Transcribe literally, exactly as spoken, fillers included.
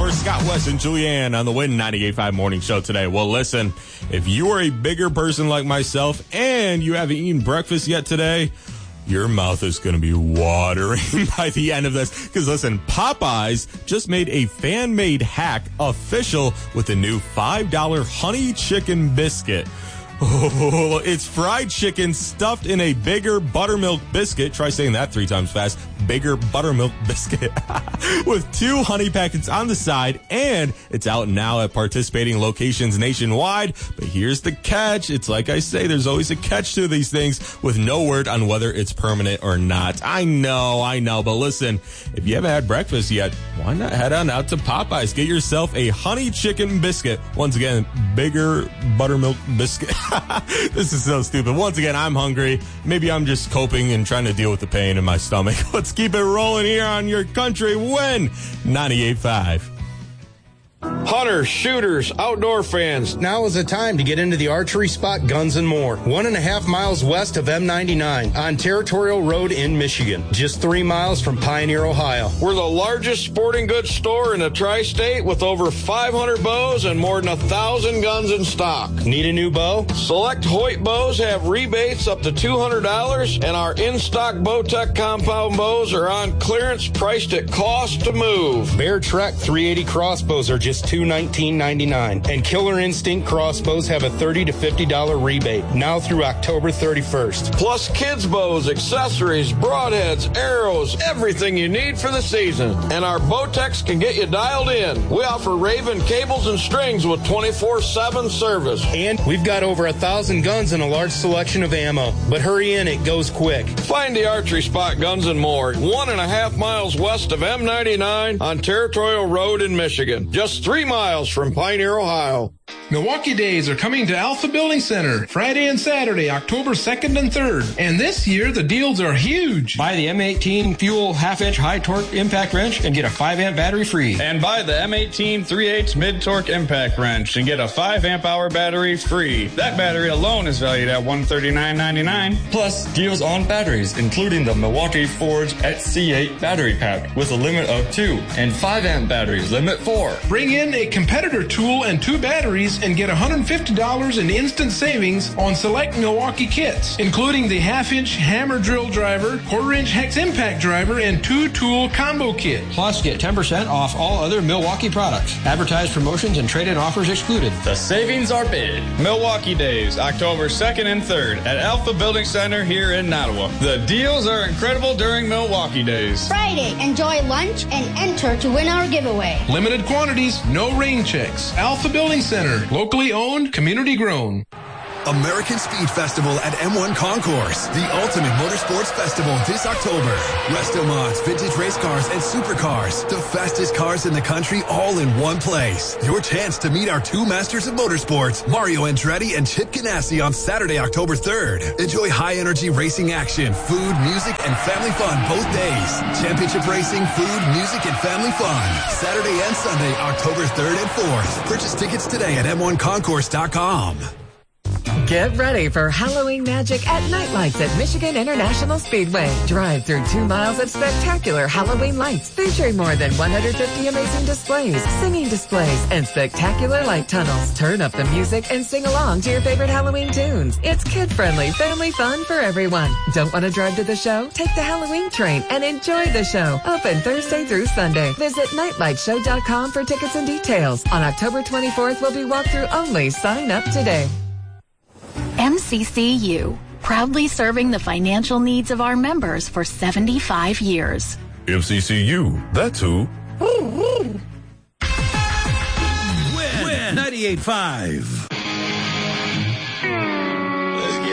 for Scott West and Julianne on the Win ninety-eight point five Morning Show today. Well, listen, if you are a bigger person like myself and you haven't eaten breakfast yet today, your mouth is going to be watering by the end of this. Because listen, Popeyes just made a fan-made hack official with the new five dollar honey chicken biscuit. Oh, it's fried chicken stuffed in a bigger buttermilk biscuit. Try saying that three times fast. Bigger buttermilk biscuit with two honey packets on the side, and it's out now at participating locations nationwide. But here's the catch. It's like I say, there's always a catch to these things with no word on whether it's permanent or not. I know, I know, but listen, if you haven't had breakfast yet, why not head on out to Popeyes? Get yourself a honey chicken biscuit. Once again, bigger buttermilk biscuit. This is so stupid. Once again, I'm hungry. Maybe I'm just coping and trying to deal with the pain in my stomach. Let's keep it rolling here on your country Win ninety-eight point five. Hunters, shooters, outdoor fans, now is the time to get into the archery spot Guns and More. One and a half miles west of M ninety-nine on Territorial Road in Michigan. Just three miles from Pioneer, Ohio. We're the largest sporting goods store in the tri-state with over five hundred bows and more than one thousand guns in stock. Need a new bow? Select Hoyt bows have rebates up to two hundred dollars, and our in-stock Bowtech compound bows are on clearance priced at cost to move. Bear Trek three eighty crossbows are just two nineteen ninety-nine, and Killer Instinct crossbows have a thirty to fifty dollars rebate now through October thirty-first. Plus kids bows, accessories, broadheads, arrows, everything you need for the season. And our Bowtechs can get you dialed in. We offer Raven cables and strings with twenty-four seven service. And we've got over a thousand guns and a large selection of ammo. But hurry in, it goes quick. Find the archery spot Guns and More, one and a half miles west of M ninety-nine on Territorial Road in Michigan. Just three miles from Pioneer, Ohio. Milwaukee Days are coming to Alpha Building Center Friday and Saturday, October second and third. And this year, the deals are huge. Buy the M eighteen Fuel half-inch high-torque impact wrench and get a five amp battery free. And buy the M eighteen three eighths mid-torque impact wrench and get a five amp hour battery free. That battery alone is valued at one hundred thirty-nine ninety-nine. Plus, deals on batteries, including the Milwaukee Forge X C eight battery pack with a limit of two, and five amp batteries, limit four. Bring in a competitor tool and two batteries and get one hundred fifty dollars in instant savings on select Milwaukee kits, including the half-inch hammer drill driver, quarter-inch hex impact driver, and two-tool combo kit. Plus, get ten percent off all other Milwaukee products. Advertised promotions and trade-in offers excluded. The savings are big. Milwaukee Days, October second and third at Alpha Building Center here in Nottawa. The deals are incredible during Milwaukee Days. Friday, enjoy lunch and enter to win our giveaway. Limited quantities, no rain checks. Alpha Building Center, locally owned, community grown. American Speed Festival at M one Concourse, the ultimate motorsports festival this October. Resto mods, vintage race cars, and supercars. The fastest cars in the country all in one place. Your chance to meet our two masters of motorsports, Mario Andretti and Chip Ganassi, on Saturday, October third. Enjoy high-energy racing action, food, music, and family fun both days. Championship racing, food, music, and family fun. Saturday and Sunday, October third and fourth. Purchase tickets today at M one concourse dot com. Get ready for Halloween magic at Night Lights at Michigan International Speedway. Drive through two miles of spectacular Halloween lights featuring more than one hundred fifty amazing displays, singing displays, and spectacular light tunnels. Turn up the music and sing along to your favorite Halloween tunes. It's kid-friendly, family fun for everyone. Don't want to drive to the show? Take the Halloween train and enjoy the show. Open Thursday through Sunday. Visit nightlight show dot com for tickets and details. On October twenty-fourth will be walkthrough only. Sign up today. M C C U, proudly serving the financial needs of our members for seventy-five years. M C C U, that's who. Win ninety-eight point five.